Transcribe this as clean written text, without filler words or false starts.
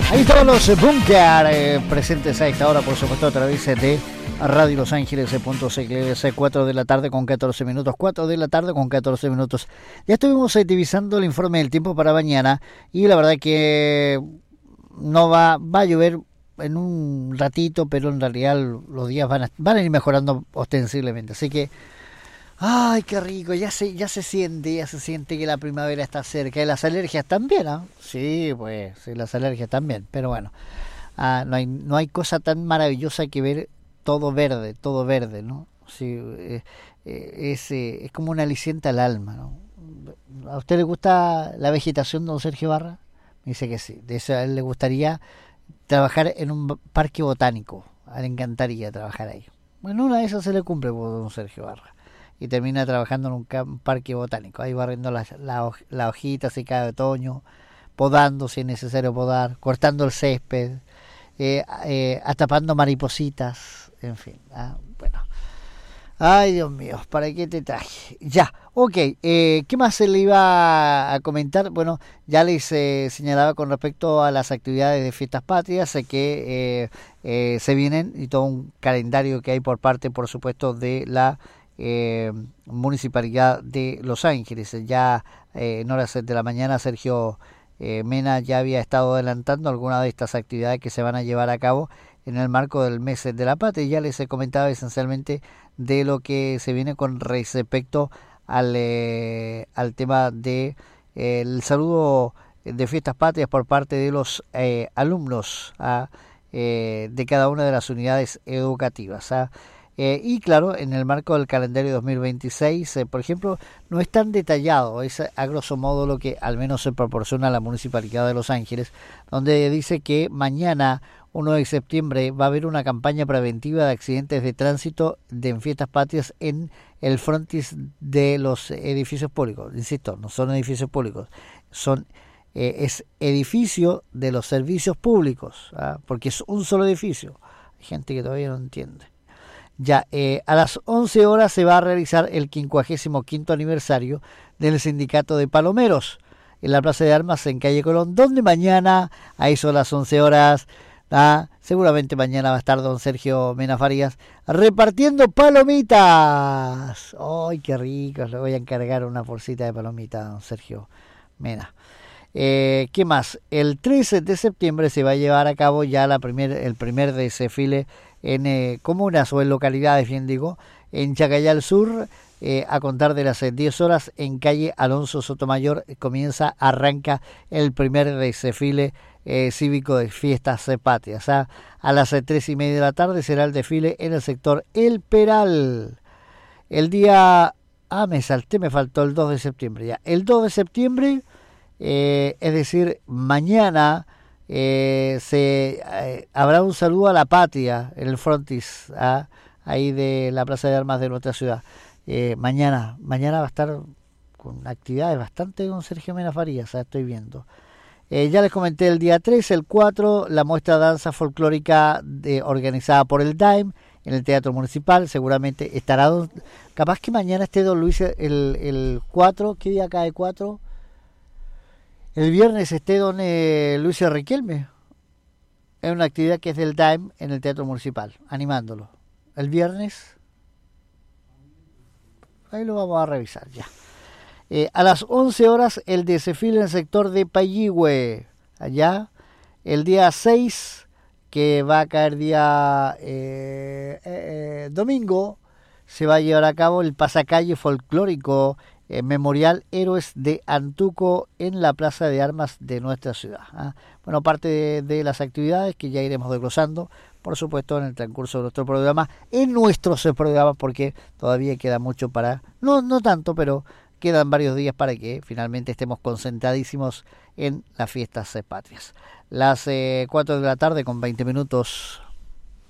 Ahí todos los Bunker presentes a esta hora, por supuesto, a través de Radio Los Ángeles, .clc, 4 de la tarde con 14 minutos, 4 de la tarde con 14 minutos. Ya estuvimos divisando el informe del tiempo para mañana y la verdad que no va a llover en un ratito, pero en realidad los días van a ir mejorando ostensiblemente, así que ay, qué rico, ya se siente que la primavera está cerca y las alergias también, ¿no? Sí, pues, sí, las alergias también, pero bueno, no hay cosa tan maravillosa que ver todo verde, ¿no? Sí, es como un aliciente al alma, ¿no? ¿A usted le gusta la vegetación, don Sergio Barra? Me dice que sí, de eso a él le gustaría trabajar en un parque botánico, a él le encantaría trabajar ahí. Bueno, una de esas se le cumple por don Sergio Barra. Y termina trabajando en un parque botánico, ahí barriendo la hojita si cada otoño, podando si es necesario podar, cortando el césped, atrapando maripositas, en fin. Bueno, ay Dios mío, ¿para qué te traje? Ya, ok, ¿qué más se le iba a comentar? Bueno, ya les señalaba con respecto a las actividades de Fiestas Patrias, que se vienen y todo un calendario que hay por parte, por supuesto, de la Municipalidad de Los Ángeles. Ya en horas de la mañana Sergio Mena ya había estado adelantando algunas de estas actividades que se van a llevar a cabo en el marco del mes de la patria. Ya les he comentado esencialmente de lo que se viene con respecto al tema de el saludo de Fiestas Patrias por parte de los alumnos de cada una de las unidades educativas. Y claro, en el marco del calendario 2026, por ejemplo, no es tan detallado, es a grosso modo lo que al menos se proporciona a la Municipalidad de Los Ángeles, donde dice que mañana, 1 de septiembre, va a haber una campaña preventiva de accidentes de tránsito en Fiestas Patrias en el frontis de los edificios públicos. Insisto, no son edificios públicos, es edificio de los servicios públicos, porque es un solo edificio. Hay gente que todavía no entiende. Ya, a las 11 horas se va a realizar el 55º aniversario del Sindicato de Palomeros en la Plaza de Armas en Calle Colón, donde mañana, a eso de las 11 horas, seguramente mañana va a estar don Sergio Mena Farías repartiendo palomitas. ¡Ay, qué rico! Le voy a encargar una bolsita de palomitas a don Sergio Mena. ¿Qué más? El 13 de septiembre se va a llevar a cabo ya el primer desfile en comunas o en localidades, bien digo, en Chacayal Sur, a contar de las 10 horas en calle Alonso Sotomayor arranca el primer desfile cívico de Fiestas Patrias. A las 3:30 de la tarde será el desfile en el sector El Peral. El día... me faltó el 2 de septiembre ya. El 2 de septiembre, es decir, mañana... habrá un saludo a la patria en el frontis ahí de la Plaza de Armas de nuestra ciudad. Mañana va a estar con actividades bastante don Sergio Mena Farías, estoy viendo. Ya les comenté el día 3, el 4, la muestra de danza folclórica organizada por el DAIM en el Teatro Municipal. Seguramente estará capaz que mañana esté don Luis el 4. ¿Qué día cae 4? El viernes esté don Luis Riquelme. Es una actividad que es del DAIM en el Teatro Municipal, animándolo. El viernes, ahí lo vamos a revisar ya. A las 11 horas el desfile en el sector de Payihue, allá. El día 6, que va a caer día domingo, se va a llevar a cabo el pasacalle folclórico Memorial Héroes de Antuco en la Plaza de Armas de nuestra ciudad. Bueno, parte de las actividades que ya iremos desglosando, por supuesto, en el transcurso de nuestro programa, en nuestros programas, porque todavía queda mucho para, no tanto, pero quedan varios días para que finalmente estemos concentradísimos en las Fiestas Patrias. Las 4 de la tarde con 20 minutos.